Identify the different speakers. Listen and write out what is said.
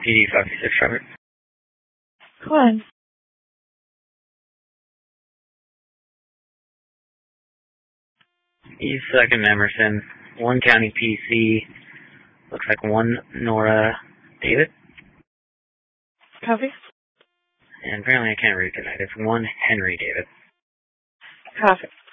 Speaker 1: PD 556 Trevor.
Speaker 2: Go ahead.
Speaker 1: East 2nd Emerson, 1 County PC, looks like 1 Nora David.
Speaker 2: Copy.
Speaker 1: And apparently I can't read tonight. It's 1 Henry David.
Speaker 2: Copy.